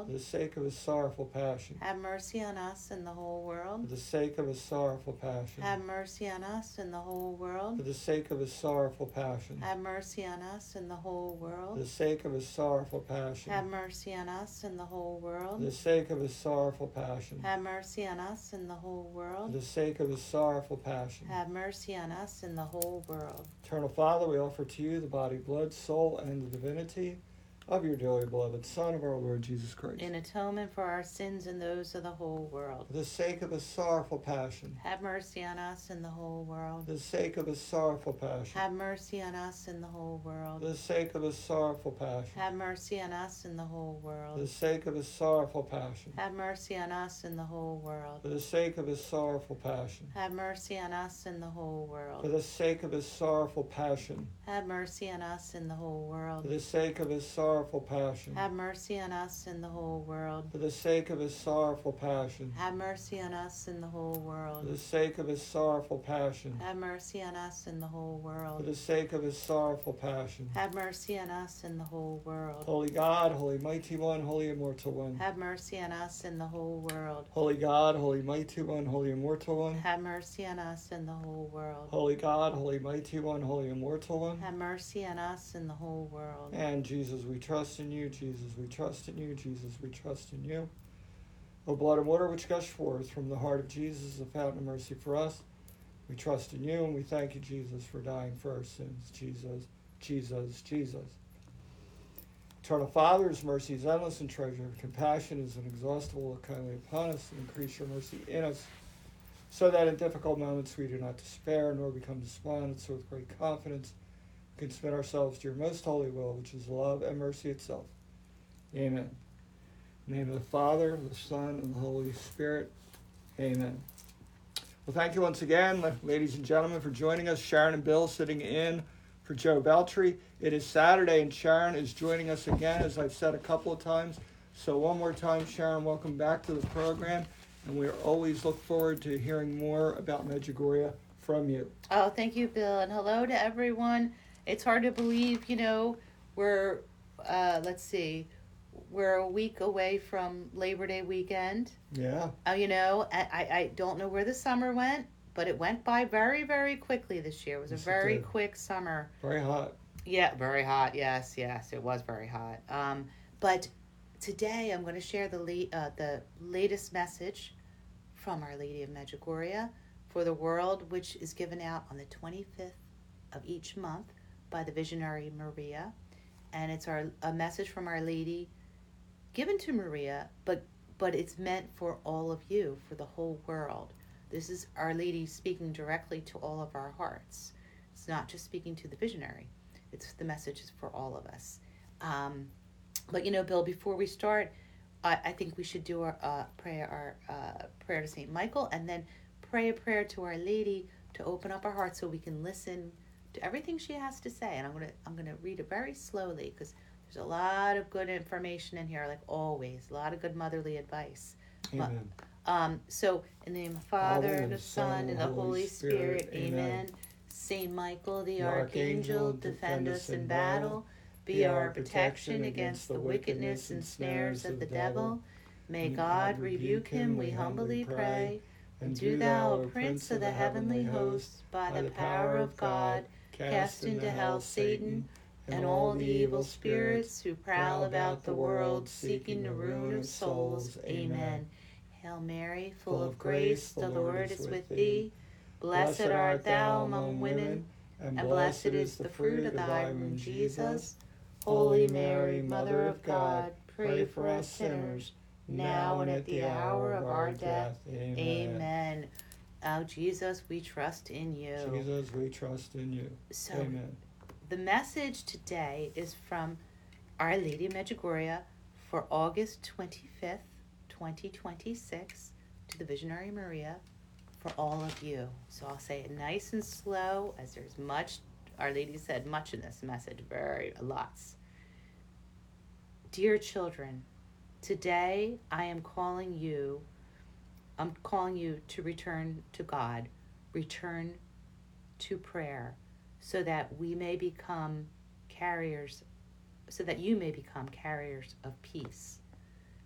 world. For the sake of his sorrowful passion. Have mercy on us and the whole world. For the sake of his sorrowful passion. Have mercy on us and the whole world. For the sake of his sorrowful passion. Have mercy on us and the whole For world. the sake of his sorrowful passion. Have mercy on us and the whole For world. the sake of his sorrowful passion. Have mercy on us and the whole For world. the sake of his sorrowful passion. Have mercy on us and the whole world. Eternal Father, we offer to you the body, blood, soul, and the divinity of your dearly beloved Son, of our Lord Jesus Christ. In atonement for our sins and those of the whole world. For the sake of his sorrowful passion. Have mercy on us and the whole world. For the sake of his sorrowful passion. Have mercy on us and the whole For world. the sake of his sorrowful passion. Have mercy on us and the whole For the world. sake of his sorrowful passion. Have mercy on us and the whole world. For the sake of his sorrowful passion. Have mercy on us and the whole For world. the sake of his sorrowful passion. Have mercy on us and the whole For world. the sake of his sorrowful passion. Have mercy on us and the whole world. For the sake of his sorrowful passion. Have mercy on us and the whole For world. the sake of his sorrowful passion. Have mercy on us and the whole For world. the sake of his sorrowful passion. Have mercy on us and the whole world. Holy God, Holy Mighty One, Holy Immortal One. Have mercy on us and the whole world. Holy God, Holy Mighty One, Holy Immortal One. Have mercy on us and the whole world. Holy God, Holy Mighty One, Holy Immortal One. Have mercy on us and the whole world. And Jesus, we trust in you. Jesus, we trust in you. Jesus, we trust in you. O blood and water which gush forth from the heart of Jesus, the fountain of mercy for us, we trust in you, and we thank you, Jesus, for dying for our sins. Jesus, Jesus, Jesus. Eternal Father, His mercy is endless and treasure of compassion is inexhaustible. Look kindly upon us and increase your mercy in us, so that in difficult moments we do not despair nor become despondent, so with great confidence we can submit ourselves to your most holy will, which is love and mercy itself. Amen. In the name of the Father, the Son, and the Holy Spirit. Amen. Well, thank you once again, ladies and gentlemen, for joining us. Sharon and Bill sitting in for Joe Beltry. It is Saturday, and Sharon is joining us again, as I've said a couple of times. So one more time, Sharon, welcome back to the program. And we always look forward to hearing more about Medjugorje from you. Oh, thank you, Bill, and hello to everyone. It's hard to believe, we're, we're a week away from Labor Day weekend. Yeah. I don't know where the summer went, but it went by very, very quickly this year. It was Yes, a very it did. quick summer. Very hot. Yeah, very hot. Yes, it was very hot. But today I'm going to share the latest message from Our Lady of Medjugorje for the world, which is given out on the 25th of each month by the visionary Maria. And it's a message from Our Lady given to Maria, but it's meant for all of you, for the whole world. This is Our Lady speaking directly to all of our hearts. It's not just speaking to the visionary. The message is for all of us. But Bill, before we start, I think we should do our prayer to Saint Michael, and then pray a prayer to Our Lady to open up our hearts so we can listen to everything she has to say. And I'm gonna read it very slowly because there's a lot of good information in here, like always, a lot of good motherly advice. Amen. So in the name of the Father, the Son, and the Holy Spirit, amen. Saint Michael, the Archangel, defend us in battle. Be our protection against the wickedness and snares of the devil. May God rebuke him, we humbly pray. And do thou, O Prince of the heavenly hosts, by the power of God, cast into hell Satan and all the evil spirits who prowl about the world, seeking the ruin of souls. Amen. Hail Mary, full of grace, the Lord is with thee. Blessed art thou among women, and blessed is the fruit of thy womb, Jesus. Holy Mary, Mother of God, pray for us sinners, now and at the hour of our death. Amen. Oh, Jesus, we trust in you. Jesus, we trust in you. So, Amen. the message today is from Our Lady of Medjugorje for August 25th, 2026, to the Visionary Maria, for all of you. So I'll say it nice and slow, as there's much, Our Lady said much in this message, lots. Dear children, today I am calling you to return to God, return to prayer, so that you may become carriers of peace.